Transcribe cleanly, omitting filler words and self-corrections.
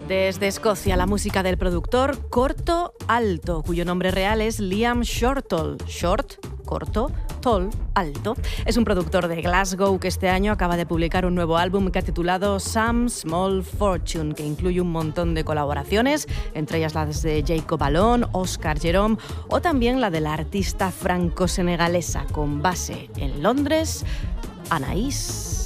Desde Escocia, la música del productor Corto Alto, cuyo nombre real es Liam Shortall. Short, corto, tall, alto. Es un productor de Glasgow que este año acaba de publicar un nuevo álbum que ha titulado Some Small Fortune, que incluye un montón de colaboraciones, entre ellas las de Jacob Alon, Oscar Jerome o también la de la artista franco-senegalesa con base en Londres, Anaïs.